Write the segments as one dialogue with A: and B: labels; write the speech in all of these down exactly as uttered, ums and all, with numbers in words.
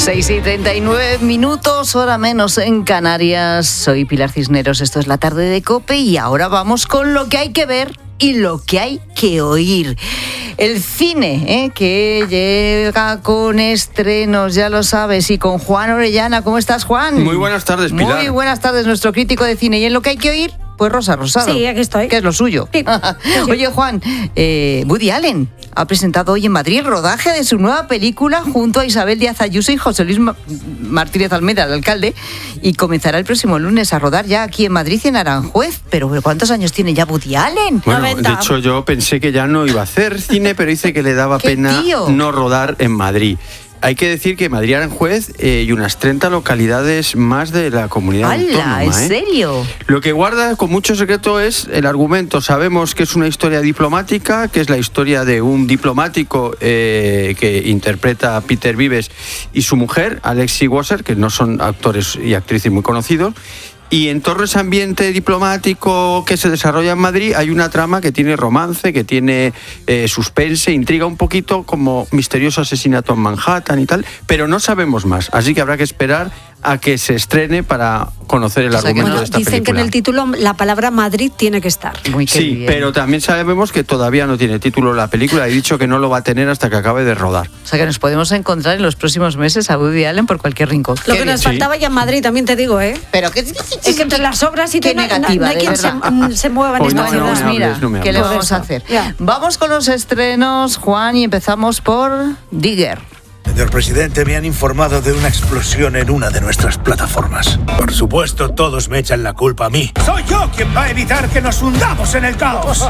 A: seis y treinta y nueve minutos, hora menos en Canarias. Soy Pilar Cisneros, esto es La Tarde de COPE y ahora vamos con lo que hay que ver y lo que hay que oír. El cine, ¿eh? que llega con estrenos, ya lo sabes, y con Juan Orellana. ¿Cómo estás, Juan?
B: Muy buenas tardes, Pilar.
A: Muy buenas tardes, nuestro crítico de cine. ¿Y en lo que hay que oír? Pues Rosa Rosado.
C: Sí, aquí estoy.
A: Que es lo suyo.
C: Sí.
A: Oye, Juan, eh, Woody Allen ha presentado hoy en Madrid rodaje de su nueva película junto a Isabel Díaz Ayuso y José Luis Martínez Almeida, el alcalde, y comenzará el próximo lunes a rodar ya aquí en Madrid y en Aranjuez. Pero ¿cuántos años tiene ya Woody Allen?
B: Bueno,
C: noventa.
B: De hecho yo pensé que ya no iba a hacer cine, pero dice que le daba pena
A: tío?
B: no rodar en Madrid. Hay que decir que Madrid y Aranjuez eh, y unas treinta localidades más de la comunidad
A: ¡Hala!
B: autónoma.
A: ¿En
B: ¿eh?
A: serio?
B: Lo que guarda con mucho secreto es el argumento. Sabemos que es una historia diplomática, que es la historia de un diplomático eh, que interpreta a Peter Vives y su mujer, Alexi Wasser, que no son actores y actrices muy conocidos. Y en torno a ese ambiente diplomático que se desarrolla en Madrid hay una trama que tiene romance, que tiene eh, suspense, intriga un poquito como misterioso asesinato en Manhattan y tal, pero no sabemos más, así que habrá que esperar a que se estrene para conocer el
A: O sea, que
B: argumento
A: no-
B: de esta
C: Dicen
B: película.
C: que en el título la palabra Madrid tiene que estar.
A: Muy que
B: Sí,
A: bien.
B: pero también sabemos que todavía no tiene título la película. He dicho que no lo va a tener hasta que acabe de rodar.
A: O sea que nos podemos encontrar en los próximos meses a Woody Allen por cualquier rincón.
C: Lo
A: Qué
C: que nos
A: bien.
C: faltaba ya en Madrid, también te digo, ¿eh?
A: Pero que
C: Es que entre las obras y
A: Qué
C: todo, no,
A: negativa,
C: no hay
A: de
C: quien se,
A: verdad.
C: mm, se mueva en
B: Hoy
C: esta
B: no,
C: ciudad.
B: no
A: Pues
B: me
A: mira,
B: hables, no me
A: ¿qué le
B: hables.
A: vamos a
C: Por
A: hacer?
C: eso, ya.
A: Vamos con los estrenos, Juan, y empezamos por Digger.
D: Señor presidente, me han informado de una explosión en una de nuestras plataformas. Por supuesto, todos me echan la culpa a mí. Soy yo quien va a evitar que nos hundamos en el caos.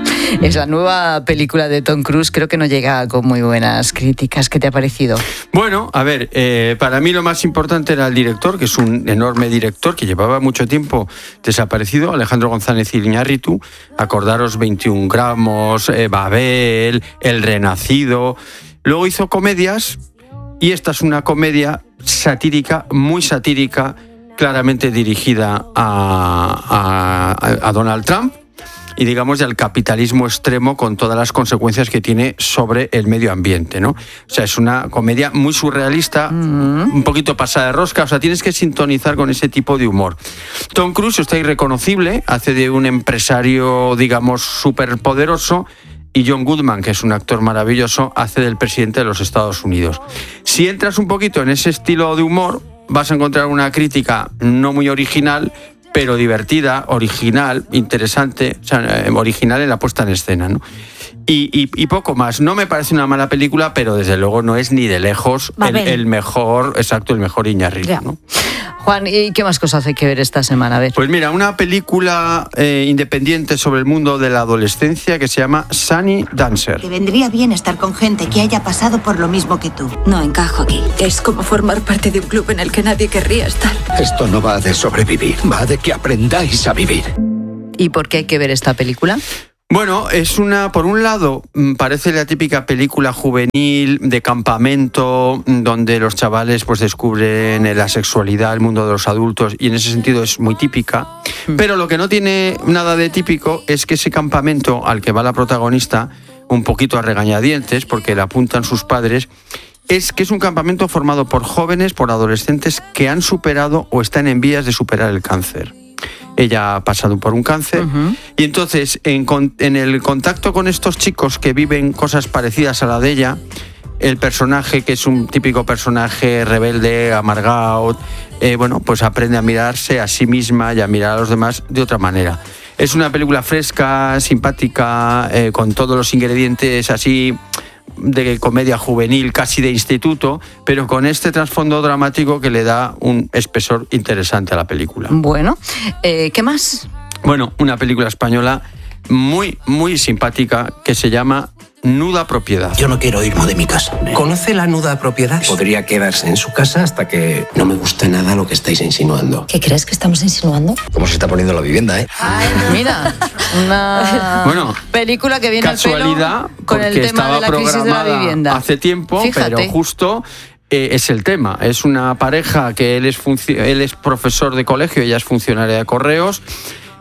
A: Es la nueva película de Tom Cruise, creo que no llega con muy buenas críticas. ¿Qué te ha parecido?
B: Bueno, a ver, eh, para mí lo más importante era el director, que es un enorme director que llevaba mucho tiempo desaparecido, Alejandro González Iñárritu. Acordaros, veintiún gramos, eh, Babel, El Renacido. Luego hizo comedias y esta es una comedia satírica, muy satírica, claramente dirigida a, a, a Donald Trump y digamos al capitalismo extremo con todas las consecuencias que tiene sobre el medio ambiente, ¿no? O sea, es una comedia muy surrealista, mm. un poquito pasada de rosca, o sea, tienes que sintonizar con ese tipo de humor. Tom Cruise está irreconocible, hace de un empresario, digamos, súper poderoso, y John Goodman, que es un actor maravilloso, hace del presidente de los Estados Unidos. Si entras un poquito en ese estilo de humor, vas a encontrar una crítica no muy original, pero divertida, original, interesante, o sea, original en la puesta en escena, ¿no? Y, y, y poco más. No me parece una mala película, pero desde luego no es ni de lejos el, el mejor, exacto, el mejor Iñárritu, ¿no?
A: Juan, ¿y qué más cosas hay que ver esta semana? A ver.
B: Pues mira, una película eh, independiente sobre el mundo de la adolescencia que se llama Sunny Dancer.
E: Te vendría bien estar con gente que haya pasado por lo mismo que tú.
F: No encajo aquí. Es como formar parte de un club en el que nadie querría estar.
G: Esto no va de sobrevivir, va de que aprendáis a vivir.
A: ¿Y por qué hay que ver esta película?
B: Bueno, es una, por un lado, parece la típica película juvenil de campamento donde los chavales pues descubren la sexualidad, el mundo de los adultos, y en ese sentido es muy típica. Pero lo que no tiene nada de típico es que ese campamento al que va la protagonista, un poquito a regañadientes, porque le apuntan sus padres, es que es un campamento formado por jóvenes, por adolescentes que han superado o están en vías de superar el cáncer. Ella ha pasado por un cáncer uh-huh. y entonces en, en el contacto con estos chicos que viven cosas parecidas a la de ella, el personaje, que es un típico personaje rebelde, amargado, eh, bueno, pues aprende a mirarse a sí misma y a mirar a los demás de otra manera. Es una película fresca, simpática, eh, con todos los ingredientes así de comedia juvenil, casi de instituto, pero con este trasfondo dramático que le da un espesor interesante a la película.
A: Bueno, eh, ¿qué más?
B: Bueno, una película española muy, muy simpática que se llama Nuda Propiedad.
G: Yo no quiero irme de mi casa. ¿Conoce la nuda propiedad? Podría quedarse en su casa hasta que... No me gusta nada lo que estáis insinuando.
F: ¿Qué crees que estamos insinuando?
G: ¿Cómo se está poniendo la vivienda, eh?
A: Ay, mira, una
B: bueno,
A: película que viene
B: casualidad,
A: al pelo con el
B: porque
A: tema
B: estaba
A: de la crisis de la vivienda.
B: Hace tiempo,
A: Fíjate.
B: pero justo... Eh, es el tema. Es una pareja que él es, func- él es profesor de colegio, ella es funcionaria de correos,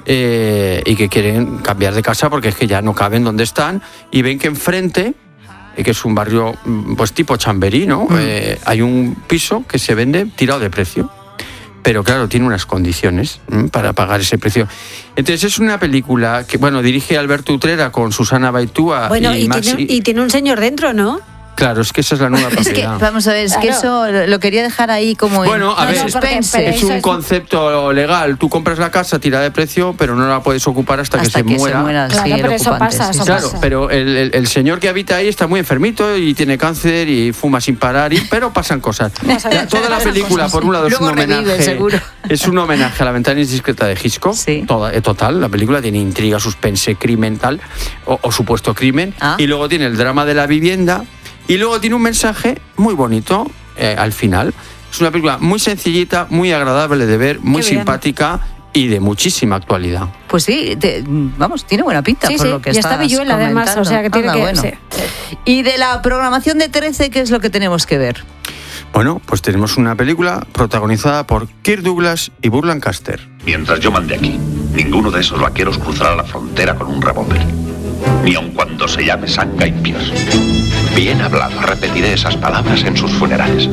B: eh, y que quieren cambiar de casa porque es que ya no caben donde están, y ven que enfrente que es un barrio pues tipo Chamberí, ¿no? Mm. Eh, hay un piso que se vende tirado de precio. Pero claro, tiene unas condiciones ¿m? para pagar ese precio. Entonces es una película que, bueno, dirige Alberto Utrera con Susana Baitúa
C: bueno,
B: y,
C: y,
B: Maxi...
C: tiene, y tiene un señor dentro, ¿no?
B: Claro, es que esa es la nueva propiedad.
A: Es que, vamos a ver, es
C: claro.
A: que eso lo quería dejar ahí como
B: bueno,
A: en
B: a ver,
A: suspense.
B: es un concepto legal. Tú compras la casa, tira de precio, pero no la puedes ocupar hasta,
A: hasta
B: que, se,
A: que
B: muera.
A: se muera.
C: Claro,
A: sí,
C: pero
A: el
C: eso
A: ocupante,
C: pasa,
A: sí,
C: eso
A: sí.
B: Claro,
C: pasa.
B: pero el, el, el señor que habita ahí está muy enfermito y tiene cáncer y fuma sin parar, y, pero pasan cosas. Ya, toda la película, por un lado, es
A: Luego
B: un
A: revive,
B: homenaje.
A: seguro.
B: Es un homenaje a La ventana indiscreta de Hitchcock.
A: Sí.
B: Toda, eh, total, la película tiene intriga, suspense, crimen, tal, o, o supuesto crimen.
A: Ah.
B: Y luego tiene el drama de la vivienda. Y luego tiene un mensaje muy bonito eh, al final. Es una película muy sencillita, muy agradable de ver, muy
C: Qué bien.
B: simpática y de muchísima actualidad.
A: Pues sí, te- vamos, tiene buena pinta
C: Sí,
A: por
C: sí,
A: lo que
C: y está
A: estás
C: Villuela además,
A: comentando.
C: o sea que tiene
A: Anda,
C: que...
A: bueno.
C: sí.
A: Y de la programación de trece, ¿qué es lo que tenemos que ver?
B: Bueno, pues tenemos una película protagonizada por Kirk Douglas y Burt Lancaster.
H: Mientras yo mande aquí, ninguno de esos vaqueros cruzará la frontera con un revólver. Ni aun cuando se llame Sam Guy Pierce. Bien hablado, repetiré esas palabras en sus funerales.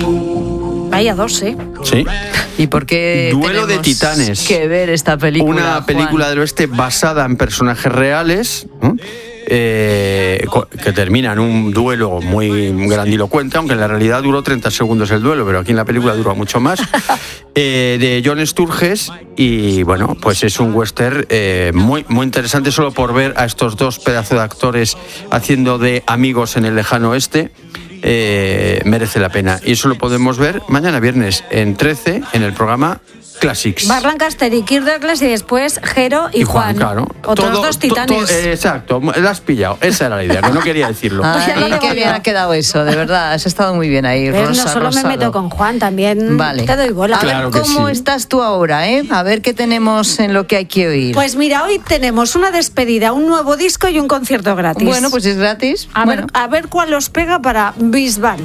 C: Vaya dos, ¿eh?
B: Sí.
A: ¿Y por qué
B: Duelo de
A: tenemos
B: titanes.
A: que ver esta película,
B: Una
A: Juan?
B: película del oeste basada en personajes reales, ¿no? eh, co- que termina en un duelo muy grandilocuente, aunque en la realidad duró treinta segundos el duelo, pero aquí en la película duró mucho más, eh, de John Sturges. Y bueno, pues es un western eh, muy, muy interesante solo por ver a estos dos pedazos de actores haciendo de amigos en el lejano oeste. Eh, merece la pena, y eso lo podemos ver mañana viernes en trece en el programa Classics.
C: Burt Lancaster y Kirk Douglas y después Jero y,
B: Y Juan, claro.
C: Otros
B: Todo-
C: dos
B: to- to-
C: titanes.
B: eh, exacto, la has pillado. Esa era la idea, que no quería decirlo.
A: Ay,
C: Ya lo
A: qué
C: digo
A: bien
C: yo.
A: ha quedado eso, de verdad. Has estado muy bien ahí,
C: ¿Ves?
A: Rosa
C: No solo
A: Rosado.
C: me meto con Juan, también
A: Vale.
C: te doy bola.
A: A ver
B: Claro que
A: cómo
B: sí.
A: estás tú ahora, ¿eh? A ver qué tenemos en lo que hay que oír.
C: Pues mira, hoy tenemos una despedida, un nuevo disco y un concierto gratis.
A: bueno, pues es gratis.
C: A,
A: bueno,
C: ver, a ver cuál os pega para Bisbal.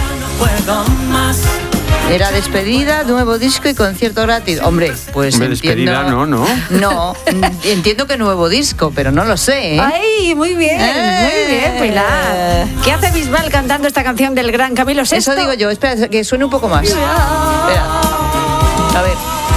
A: era despedida, nuevo disco y concierto gratis. Hombre, pues
B: Hombre,
A: entiendo...
B: despedida no, ¿no?
A: No, mm, entiendo que nuevo disco, pero no lo sé, ¿eh?
C: ¡Ay, muy bien!
A: Eh.
C: Muy bien, Pilar. ¿Qué hace Bisbal cantando esta canción del gran Camilo Sesto?
A: Eso digo yo. Espera, que suene un poco más. Espera. A ver.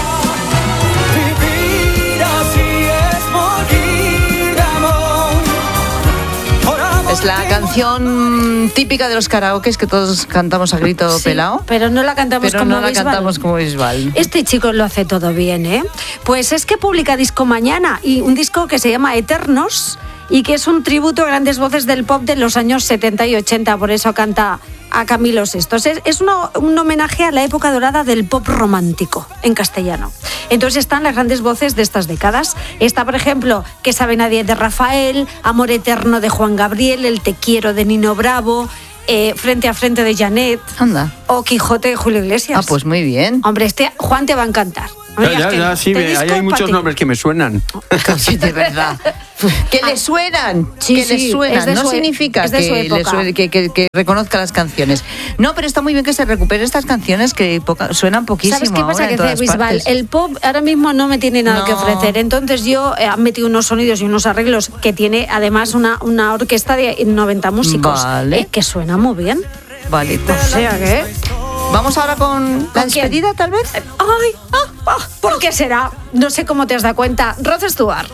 A: Es la canción típica de los karaokes que todos cantamos a grito
C: Sí,
A: pelao.
C: pero no la cantamos
A: Pero
C: como
A: no la
C: Bisbal.
A: cantamos como Bisbal.
C: Este chico lo hace todo bien, ¿eh? Pues es que publica disco mañana, y un disco que se llama Eternos y que es un tributo a grandes voces del pop de los años setenta y ochenta, por eso canta a Camilo Sesto. Es, es una- un homenaje a la época dorada del pop romántico en castellano. Entonces están las grandes voces de estas décadas. Está, por ejemplo, Que sabe nadie de Rafael, Amor eterno de Juan Gabriel, El te quiero de Nino Bravo, eh, Frente a frente de Janet
A: Anda.
C: o Quijote de Julio Iglesias.
A: Ah, pues muy bien.
C: Hombre, este Juan te va a encantar.
B: Ya,
C: Mira,
B: ya,
C: este-
B: ya, sí,
C: este
B: me-
C: disco
B: ahí hay
C: es
B: muchos
C: pa' ti.
B: nombres que me suenan.
A: Sí, de verdad. Que le suenan,
C: Sí,
A: que
C: sí,
A: le suenan.
C: es de
A: No
C: su e-
A: significa
C: es de su
A: que, le
C: época.
A: suene- que, que- que reconozca las canciones. No, pero está muy bien que se recuperen estas canciones que poca- suenan poquísimo.
C: ¿Sabes qué pasa?
A: ahora
C: Que
A: en
C: dice
A: todas
C: Bisbal,
A: partes.
C: el pop ahora mismo no me tiene nada
A: No.
C: que ofrecer. Entonces yo eh, han metido unos sonidos y unos arreglos que tiene además una, una orquesta de noventa músicos.
A: Vale.
C: eh, que suena muy bien.
A: Vale, pues,
C: O sea que...
A: vamos ahora con la
C: ¿Con quién?
A: despedida, tal vez.
C: ¡Ay! ah, ah, ¿Por qué será? No sé cómo te has dado cuenta. Rod Stewart.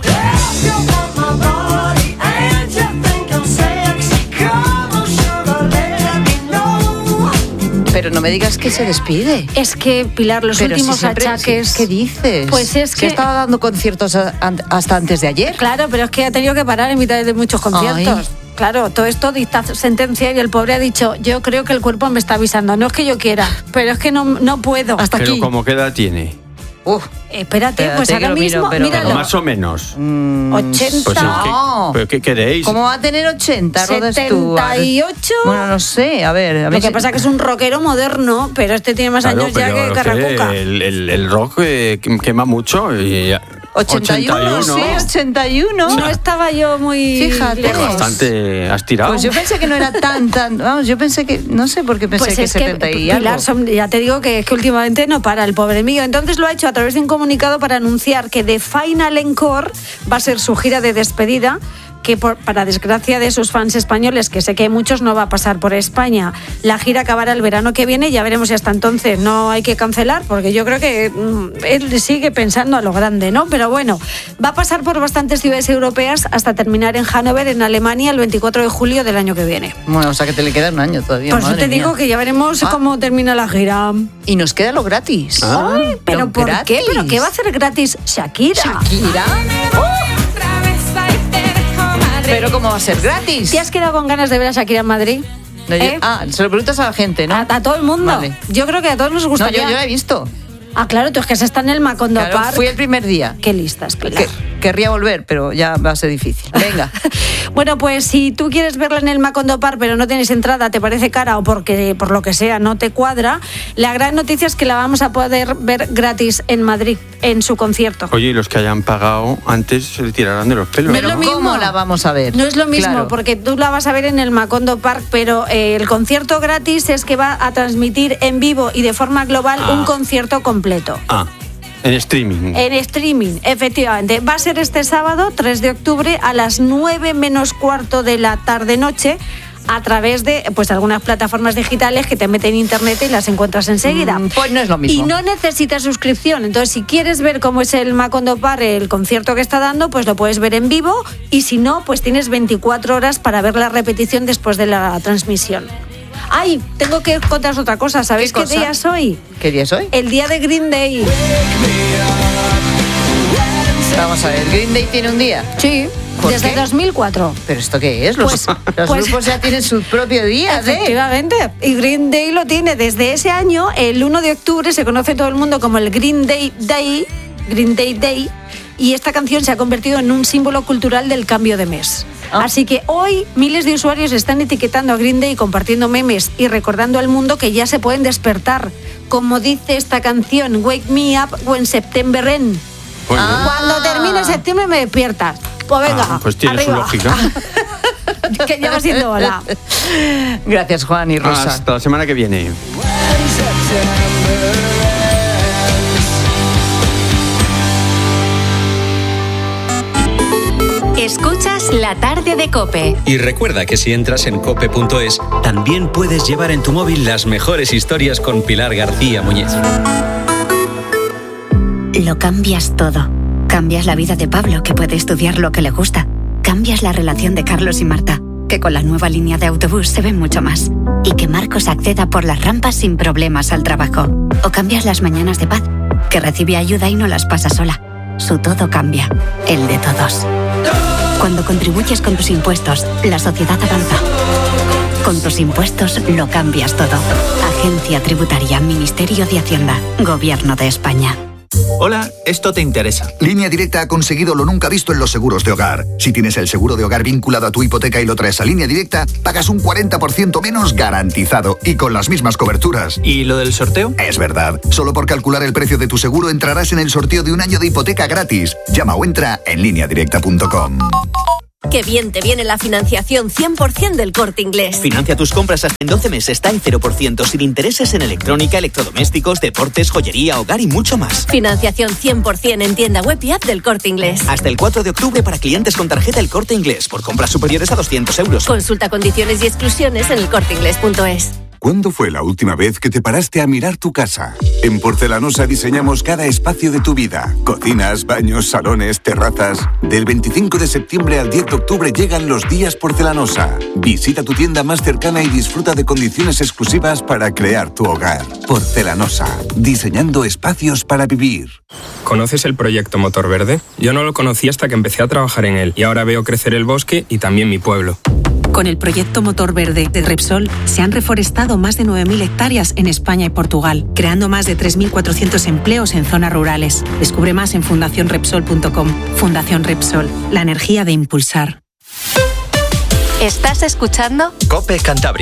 A: Pero no me digas que se despide.
C: Es que, Pilar, los
A: Pero si
C: últimos
A: siempre-
C: achaques...
A: ¿Qué dices?
C: Pues es
A: Si
C: que-
A: estaba dando conciertos a- an- hasta antes de ayer.
C: Claro, pero es que ha tenido que parar en mitad de muchos conciertos.
A: Ay.
C: Claro, todo esto dicta sentencia y el pobre ha dicho, yo creo que el cuerpo me está avisando. No es que yo quiera, pero es que no, no puedo.
A: Hasta
B: Pero
A: aquí.
B: como qué edad tiene.
A: Uf,
C: Espérate,
A: Espérate,
C: pues
A: que
C: ahora
A: lo miro,
C: mismo,
A: pero-
C: míralo.
B: Pero más o menos.
C: ochenta,
B: Pues es que-
A: No.
B: ¿Pero qué queréis?
A: ¿cómo va a tener ochenta, Rod Stewart?
C: setenta y ocho.
A: Bueno, no sé, a ver. A
C: Lo
A: ver
C: que
A: si-
C: pasa es que es un rockero moderno, pero este tiene más
B: Claro,
C: años ya
B: pero
C: que
B: lo
C: Carracuca.
B: el, el- el rock eh, quema mucho. Y
A: ochenta y uno, sí, ochenta y uno.
C: No estaba yo muy
A: Fíjate.
C: lejos.
B: Bastante has tirado.
A: Pues yo pensé que no era tan, tan. Vamos, yo pensé que. No sé por qué pensé
C: Pues
A: que
C: es que,
A: setenta y
C: Pilar,
A: algo.
C: son- ya te digo que es que últimamente no para el pobre mío. Entonces lo ha hecho a través de un comunicado para anunciar que The Final Encore va a ser su gira de despedida, que por, para desgracia de sus fans españoles, que sé que hay muchos, no va a pasar por España. La gira acabará el verano que viene, ya veremos si hasta entonces no hay que cancelar, porque yo creo que mmm, él sigue pensando a lo grande, ¿no? Pero bueno, va a pasar por bastantes ciudades europeas hasta terminar en Hannover, en Alemania, el veinticuatro de julio del año que viene.
A: Bueno, o sea que te le queda un año todavía.
C: Por eso te digo que ya veremos ah. cómo termina la gira.
A: Y nos queda lo gratis.
C: Ah, Ay, ¿pero lo por gratis. qué? ¿Pero qué va a hacer gratis Shakira?
A: ¿Shakira? Oh. ¿Pero cómo va a ser gratis?
C: ¿Te has quedado con ganas de ver a Shakira en Madrid?
A: No, yo,
C: ¿Eh?
A: Ah, se lo preguntas a la gente, ¿no?
C: A, a todo el mundo.
A: Vale.
C: Yo creo que a todos nos gustaría.
A: No, yo, yo la he visto.
C: Ah, claro, tú es que se está en el Macondo
A: claro,
C: Park.
A: Fui el primer día.
C: Qué listas, Pilar.
A: Que, querría volver, pero ya va a ser difícil. Venga.
C: Bueno, pues si tú quieres verla en el Macondo Park, pero no tienes entrada, te parece cara o porque por lo que sea no te cuadra, la gran noticia es que la vamos a poder ver gratis en Madrid, en su concierto.
B: Oye, y los que hayan pagado antes se le tirarán de los pelos.
C: No es lo mismo.
A: ¿Cómo la vamos a ver?
C: No es lo mismo,
A: claro.
C: porque tú la vas a ver en el Macondo Park, pero eh, el concierto gratis es que va a transmitir en vivo y de forma global ah. un concierto completo.
B: Ah. En streaming.
C: En streaming, efectivamente. Va a ser este sábado, tres de octubre, a las nueve menos cuarto de la tarde-noche, a través de pues algunas plataformas digitales que te meten en internet y las encuentras enseguida.
A: Mm, pues no es lo mismo.
C: Y no necesitas suscripción. Entonces, si quieres ver cómo es el Macondo Park, el concierto que está dando, pues lo puedes ver en vivo. Y si no, pues tienes veinticuatro horas para ver la repetición después de la transmisión. Ay, tengo que contaros otra cosa. ¿Sabéis qué, qué día es hoy?
A: ¿Qué día es hoy?
C: El día de Green Day.
A: Vamos a ver, ¿Green Day tiene un día?
C: Sí, desde
A: qué?
C: dos mil cuatro.
A: ¿Pero esto qué es? Los,
C: pues,
A: los
C: pues,
A: grupos ya tienen su propio día.
C: Efectivamente. ¿eh? Y Green Day lo tiene desde ese año. El uno de octubre se conoce todo el mundo como el Green Day Day. Green Day Day. Y esta canción se ha convertido en un símbolo cultural del cambio de mes. Ah. Así que hoy miles de usuarios están etiquetando a Green Day, compartiendo memes y recordando al mundo que ya se pueden despertar. Como dice esta canción, Wake Me Up When September Ends. Ah. Cuando termine septiembre me despiertas. Pues venga,
B: ah, pues tiene
C: arriba.
B: su lógica.
C: Que ya va siendo hora.
A: Gracias, Juan y Rosa.
B: Hasta la semana que viene.
I: Escuchas La Tarde de COPE.
J: Y recuerda que si entras en cope punto es, también puedes llevar en tu móvil las mejores historias con Pilar García Muñiz.
K: Lo cambias todo. Cambias la vida de Pablo, que puede estudiar lo que le gusta. Cambias la relación de Carlos y Marta, que con la nueva línea de autobús se ven mucho más. Y que Marcos acceda por las rampas sin problemas al trabajo. O cambias las mañanas de Paz, que recibe ayuda y no las pasa sola. Su todo cambia, el de todos. Cuando contribuyes con tus impuestos, la sociedad avanza. Con tus impuestos lo cambias todo. Agencia Tributaria, Ministerio de Hacienda, Gobierno de España.
L: Hola, esto te interesa.
M: Línea Directa ha conseguido lo nunca visto en los seguros de hogar. Si tienes el seguro de hogar vinculado a tu hipoteca y lo traes a Línea Directa, pagas un cuarenta por ciento menos garantizado y con las mismas coberturas.
L: ¿Y lo del sorteo?
M: Es verdad. Solo por calcular el precio de tu seguro entrarás en el sorteo de un año de hipoteca gratis. Llama o entra en línea directa punto com.
I: Qué bien te viene la financiación cien por ciento del Corte Inglés.
L: Financia tus compras hasta en doce meses, está en cero por ciento, sin intereses en electrónica, electrodomésticos, deportes, joyería, hogar y mucho más.
I: Financiación cien por ciento en tienda web y app del Corte Inglés.
L: Hasta el cuatro de octubre para clientes con tarjeta El Corte Inglés, por compras superiores a doscientos euros.
I: Consulta condiciones y exclusiones en el corte inglés punto es.
N: ¿Cuándo fue la última vez que te paraste a mirar tu casa? En Porcelanosa diseñamos cada espacio de tu vida. Cocinas, baños, salones, terrazas. Del veinticinco de septiembre al diez de octubre llegan los días Porcelanosa. Visita tu tienda más cercana y disfruta de condiciones exclusivas para crear tu hogar. Porcelanosa, diseñando espacios para vivir.
O: ¿Conoces el proyecto Motor Verde? Yo no lo conocí hasta que empecé a trabajar en él y ahora veo crecer el bosque y también mi pueblo.
P: Con el proyecto Motor Verde de Repsol se han reforestado más de nueve mil hectáreas en España y Portugal, creando más de tres mil cuatrocientos empleos en zonas rurales. Descubre más en fundación repsol punto com. Fundación Repsol, la energía de impulsar.
I: ¿Estás escuchando?
J: COPE Cantabria.